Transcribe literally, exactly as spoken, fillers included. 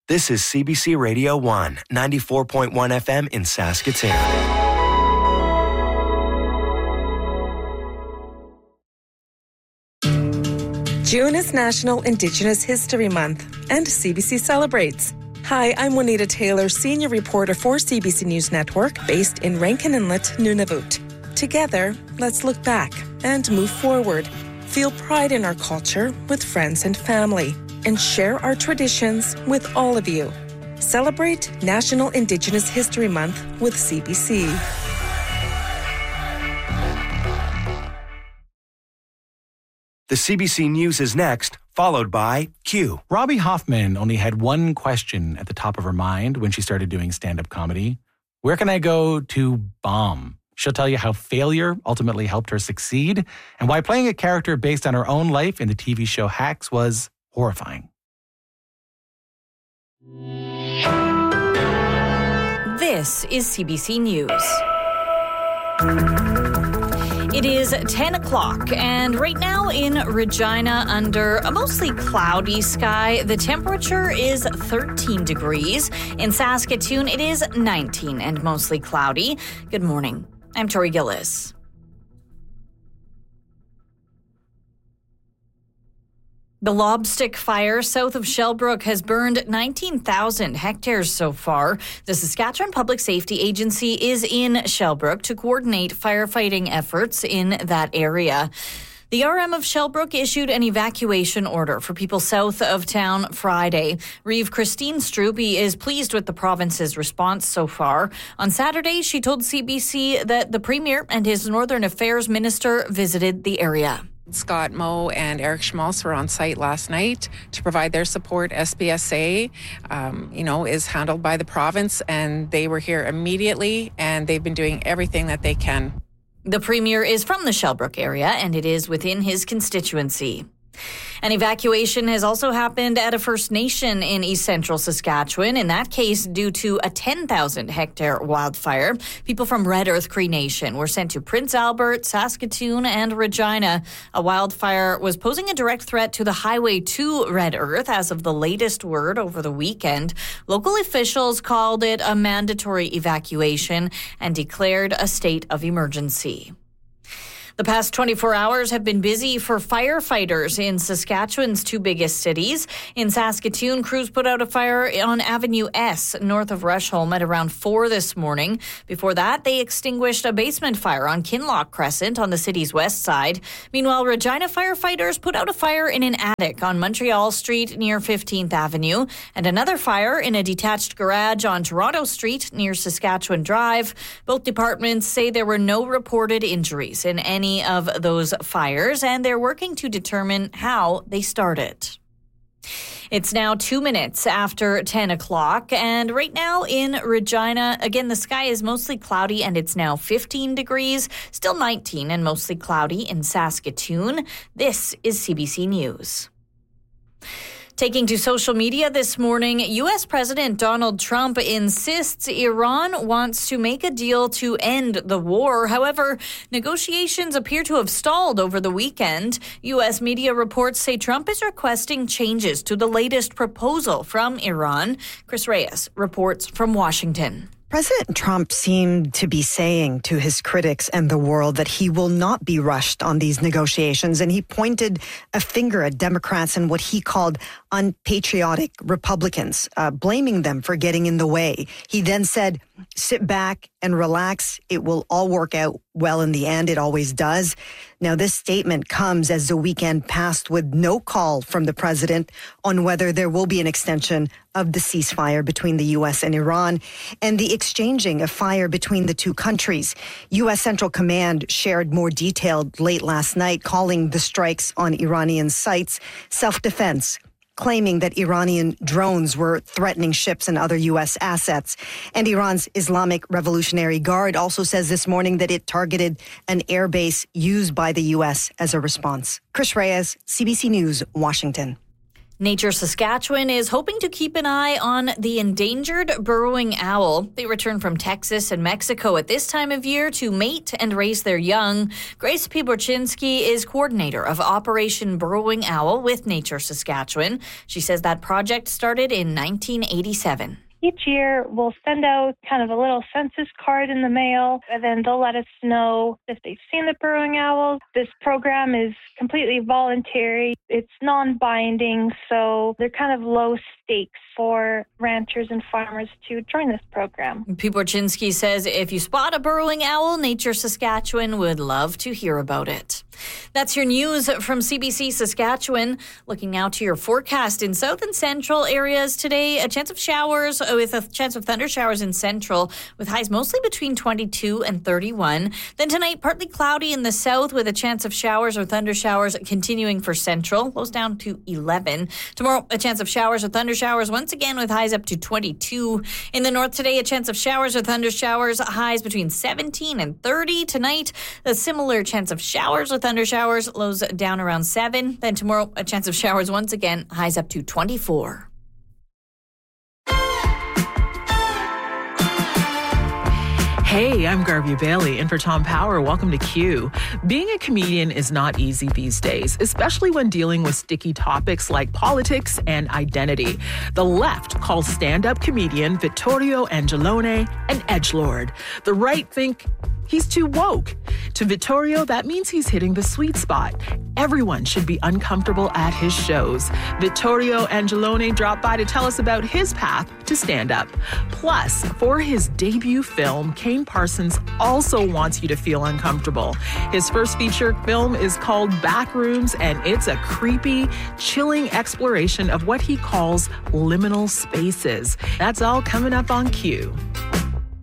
This is C B C Radio one, ninety-four point one F M in Saskatoon. June is National Indigenous History Month, and C B C celebrates. Hi, I'm Juanita Taylor, senior reporter for C B C News Network, based in Rankin Inlet, Nunavut. Together, let's look back and move forward. Feel pride in our culture with friends and family, and share our traditions with all of you. Celebrate National Indigenous History Month with C B C. The C B C News is next, followed by Q. Robbie Hoffman only had one question at the top of her mind when she started doing stand-up comedy. Where can I go to bomb? She'll tell you how failure ultimately helped her succeed and why playing a character based on her own life in the T V show Hacks was horrifying. This is C B C News. It is ten o'clock, and right now in Regina, under a mostly cloudy sky, the temperature is thirteen degrees. In Saskatoon, it is nineteen and mostly cloudy. Good morning. I'm Tori Gillis. The Lobstick Fire south of Shellbrook has burned nineteen thousand hectares so far. The Saskatchewan Public Safety Agency is in Shellbrook to coordinate firefighting efforts in that area. The R M of Shellbrook issued an evacuation order for people south of town Friday. Reeve Christine Strube is pleased with the province's response so far. On Saturday, she told C B C that the Premier and his Northern Affairs Minister visited the area. Scott Moe and Eric Schmaltz were on site last night to provide their support. S B S A, um, you know, is handled by the province, and they were here immediately, and they've been doing everything that they can. The Premier is from the Shellbrook area, and it is within his constituency. An evacuation has also happened at a First Nation in East Central Saskatchewan. In that case, due to a ten thousand hectare wildfire, people from Red Earth Cree Nation were sent to Prince Albert, Saskatoon, and Regina. A wildfire was posing a direct threat to the highway to Red Earth as of the latest word over the weekend. Local officials called it a mandatory evacuation and declared a state of emergency. The past twenty-four hours have been busy for firefighters in Saskatchewan's two biggest cities. In Saskatoon, crews put out a fire on Avenue S north of Rushholm at around four this morning. Before that, they extinguished a basement fire on Kinloch Crescent on the city's west side. Meanwhile, Regina firefighters put out a fire in an attic on Montreal Street near fifteenth Avenue and another fire in a detached garage on Toronto Street near Saskatchewan Drive. Both departments say there were no reported injuries in any of those fires, and they're working to determine how they started. It's now two minutes after ten o'clock, and right now in Regina, again, the sky is mostly cloudy, and it's now fifteen degrees, still nineteen and mostly cloudy in Saskatoon. This is C B C News. Taking to social media this morning, U S President Donald Trump insists Iran wants to make a deal to end the war. However, negotiations appear to have stalled over the weekend. U S media reports say Trump is requesting changes to the latest proposal from Iran. Chris Reyes reports from Washington. President Trump seemed to be saying to his critics and the world that he will not be rushed on these negotiations, and he pointed a finger at Democrats and what he called unpatriotic Republicans, uh, blaming them for getting in the way. He then said, sit back and relax. It will all work out well in the end. It always does. Now, this statement comes as the weekend passed with no call from the president on whether there will be an extension of the ceasefire between the U S and Iran and the exchanging of fire between the two countries. U S Central Command shared more detail late last night, calling the strikes on Iranian sites self-defense, claiming that Iranian drones were threatening ships and other U S assets. And Iran's Islamic Revolutionary Guard also says this morning that it targeted an airbase used by the U S as a response. Chris Reyes, C B C News, Washington. Nature Saskatchewan is hoping to keep an eye on the endangered burrowing owl. They return from Texas and Mexico at this time of year to mate and raise their young. Grace Piborczynski is coordinator of Operation Burrowing Owl with Nature Saskatchewan. She says that project started in nineteen eighty-seven. Each year, we'll send out kind of a little census card in the mail, and then they'll let us know if they've seen the burrowing owls. This program is completely voluntary. It's non-binding, so they're kind of low stakes for ranchers and farmers to join this program. Piborczynski says if you spot a burrowing owl, Nature Saskatchewan would love to hear about it. That's your news from C B C Saskatchewan. Looking now to your forecast in south and central areas today, a chance of showers with a chance of thunder showers in central with highs mostly between twenty-two and thirty-one. Then tonight, partly cloudy in the south with a chance of showers or thunder showers continuing for central. Lows down to eleven. Tomorrow, a chance of showers or thunder showers once again with highs up to twenty-two. In the north today, a chance of showers or thunder showers, highs between seventeen and thirty. Tonight, a similar chance of showers or thunder showers, lows down around seven. Then tomorrow, a chance of showers once again, highs up to twenty-four. Hey, I'm Garvey Bailey, in for Tom Power. Welcome to Q. Being a comedian is not easy these days, especially when dealing with sticky topics like politics and identity. The left calls stand-up comedian Vittorio Angelone an edgelord. The right think he's too woke. To Vittorio, that means he's hitting the sweet spot. Everyone should be uncomfortable at his shows. Vittorio Angelone dropped by to tell us about his path to stand-up. Plus, for his debut film, Kane Parsons also wants you to feel uncomfortable. His first feature film is called Backrooms, and it's a creepy, chilling exploration of what he calls liminal spaces. That's all coming up on Q.